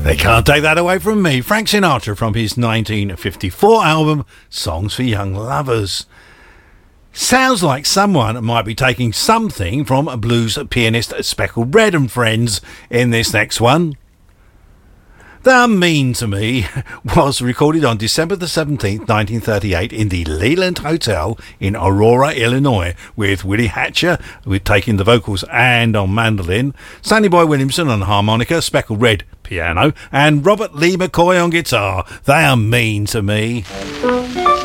They can't take that away from me. Frank Sinatra from his 1954 album Songs for Young Lovers. Sounds like someone might be taking something from blues pianist Speckled Red and friends in this next one. They're Mean to Me was recorded on December the 17th, 1938 in the Leland Hotel in Aurora, Illinois, with Willie Hatcher taking the vocals and on mandolin, Sonny Boy Williamson on harmonica, Speckled Red piano, and Robert Lee McCoy on guitar. They Are Mean to Me.